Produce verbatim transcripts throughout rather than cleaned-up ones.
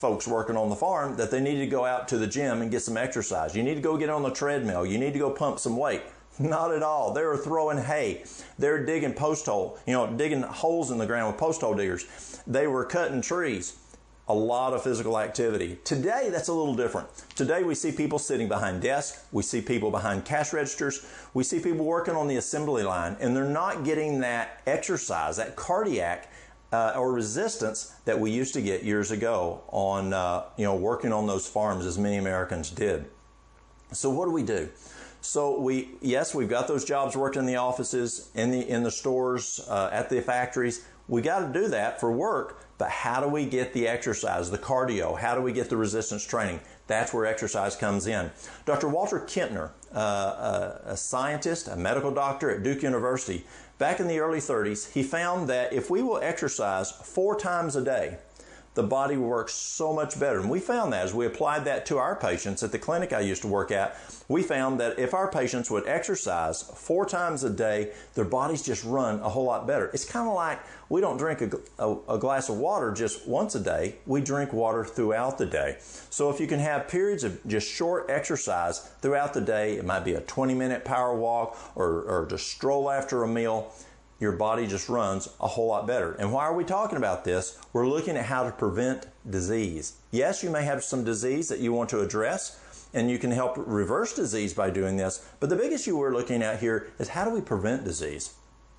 folks working on the farm that they need to go out to the gym and get some exercise. You need to go get on the treadmill. You need to go pump some weight. Not at all. They were throwing hay. They're digging post hole, you know, digging holes in the ground with post hole diggers. They were cutting trees. A lot of physical activity. Today, that's a little different. Today, we see people sitting behind desks. We see people behind cash registers. We see people working on the assembly line, and they're not getting that exercise, that cardiac uh, or resistance that we used to get years ago on, uh, you know, working on those farms as many Americans did. So what do we do? So we, yes, we've got those jobs working in the offices, in the in the stores, uh, at the factories. We got to do that for work, but how do we get the exercise, the cardio? How do we get the resistance training? That's where exercise comes in. Doctor Walter Kempner, uh, a, a scientist, a medical doctor at Duke University, back in the early thirties, he found that if we will exercise four times a day, the body works so much better. And we found that as we applied that to our patients at the clinic I used to work at, we found that if our patients would exercise four times a day, their bodies just run a whole lot better. It's kind of like we don't drink a, a, a glass of water just once a day. We drink water throughout the day. So if you can have periods of just short exercise throughout the day, it might be a twenty minute power walk or, or just stroll after a meal, your body just runs a whole lot better. And why are we talking about this? We're looking at how to prevent disease. Yes, you may have some disease that you want to address, and you can help reverse disease by doing this. But the big issue we're looking at here is how do we prevent disease?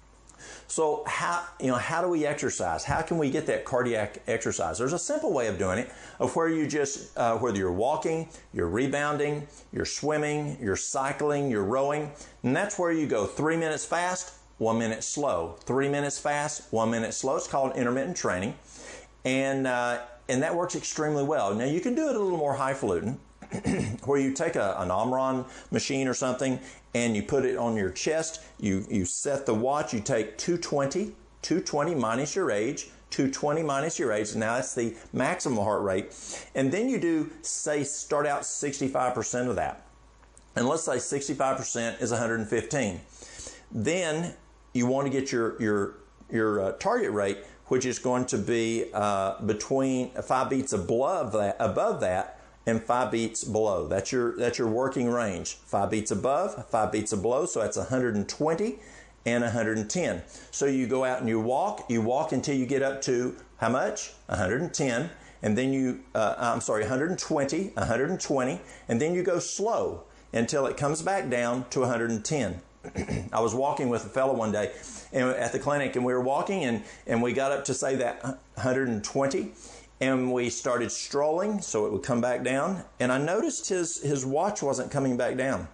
So how, you know, how do we exercise? How can we get that cardiac exercise? There's a simple way of doing it, of where you just, uh, whether you're walking, you're rebounding, you're swimming, you're cycling, you're rowing, and that's where you go three minutes fast, one minute slow, three minutes fast, one minute slow. It's called intermittent training, and uh, and that works extremely well. Now you can do it a little more highfalutin, where you take a, an Omron machine or something and you put it on your chest. You you set the watch. You take two twenty, two twenty minus your age, two twenty minus your age. Now that's the maximum heart rate, and then you do say start out sixty-five percent of that, and let's say sixty-five percent is one hundred fifteen. Then you want to get your your your uh, target rate, which is going to be uh, between five beats above that, above that, and five beats below. That's your that's your working range. Five beats above, five beats below. So that's one hundred twenty and one hundred ten. So you go out and you walk. You walk until you get up to how much? one hundred ten, and then you uh, I'm sorry, one hundred twenty, one hundred twenty, and then you go slow until it comes back down to one hundred ten. I was walking with a fellow one day and at the clinic, and we were walking, and, and we got up to say that one hundred twenty, and we started strolling so it would come back down, and I noticed his, his watch wasn't coming back down.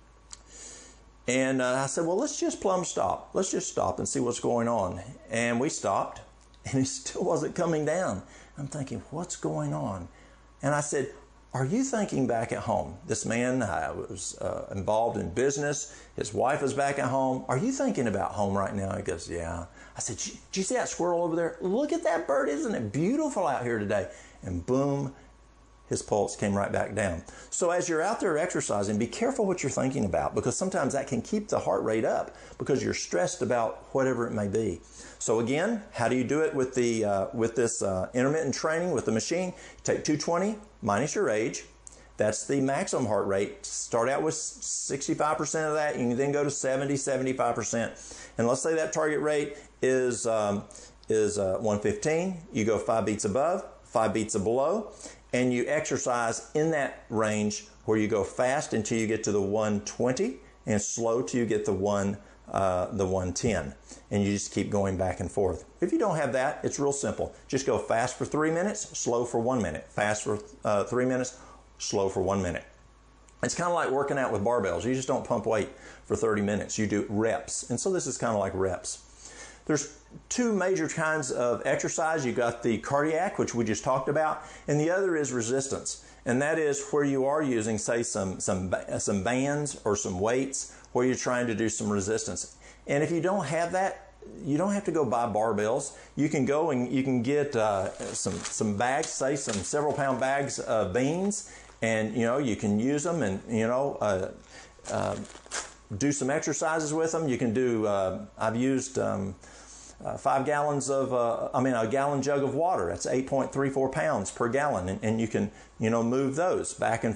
And uh, I said, well, let's just plumb stop. Let's just stop and see what's going on. And we stopped, and it still wasn't coming down. I'm thinking, what's going on? And I said, are you thinking back at home? This man uh, was uh, involved in business. His wife is back at home. Are you thinking about home right now? He goes, yeah. I said, did you see that squirrel over there? Look at that bird. Isn't it beautiful out here today? And boom, his pulse came right back down. So as you're out there exercising, be careful what you're thinking about, because sometimes that can keep the heart rate up because you're stressed about whatever it may be. So again, how do you do it with the uh, with this uh, intermittent training with the machine? Take two twenty minus your age. That's the maximum heart rate. Start out with sixty-five percent of that. You can then go to seventy, seventy-five percent. And let's say that target rate is um, is uh, one fifteen. You go five beats above, five beats below, and you exercise in that range where you go fast until you get to the one twenty and slow till you get the one uh, the one ten. And you just keep going back and forth. If you don't have that, it's real simple. Just go fast for three minutes, slow for one minute. Fast for uh, three minutes, slow for one minute. It's kind of like working out with barbells. You just don't pump weight for thirty minutes. You do reps. And so this is kind of like reps. There's two major kinds of exercise. You've got the cardiac, which we just talked about, and the other is resistance. And that is where you are using, say, some, some, some bands or some weights where you're trying to do some resistance. And if you don't have that, you don't have to go buy barbells. You can go and you can get uh, some, some bags, say some several pound bags of beans, and, you know, you can use them and, you know, uh, uh, do some exercises with them. You can do, uh, I've used um, uh, five gallons of, uh, I mean, a gallon jug of water. That's eight point three four pounds per gallon, and, and you can, you know, move those back and